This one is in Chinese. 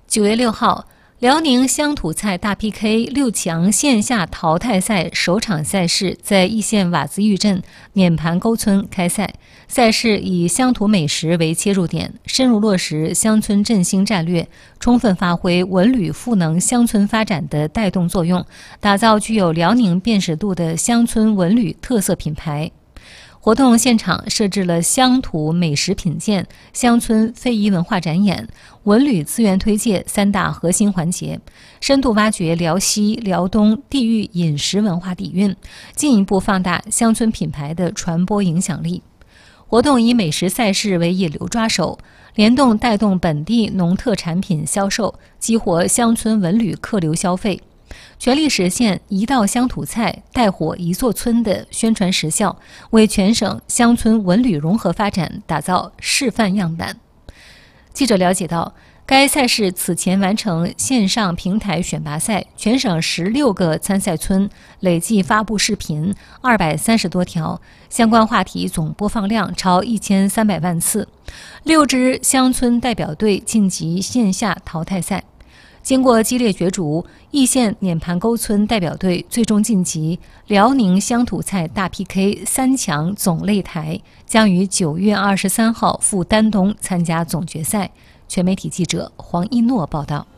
9月6号，辽宁乡土菜大 PK 6强线下淘汰赛首场赛事在易县瓦子峪镇碾盘沟村开赛。赛事以乡土美食为切入点，深入落实乡村振兴战略，充分发挥文旅赋能乡村发展的带动作用，打造具有辽宁辨识度的乡村文旅特色品牌。活动现场设置了乡土美食品鉴、乡村非遗文化展演、文旅资源推介3大核心环节，深度挖掘辽西、辽东地域饮食文化底蕴，进一步放大乡村品牌的传播影响力。活动以美食赛事为引流抓手，联动带动本地农特产品销售，激活乡村文旅客流消费。全力实现一道乡土菜带火一座村的宣传实效，为全省乡村文旅融合发展打造示范样板。记者了解到，该赛事此前完成线上平台选拔赛，全省16个参赛村累计发布视频230多条，相关话题总播放量超1300万次。6支乡村代表队晋级线下淘汰赛。经过激烈角逐，易县碾盘沟村代表队最终晋级辽宁乡土菜大 PK 3强总擂台，将于9月23号赴丹东参加总决赛。全媒体记者黄一诺报道。